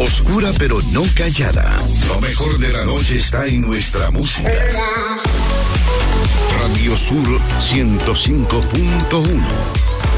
Oscura pero no callada. Lo mejor de la noche está en nuestra música. Radio Sur 105.1.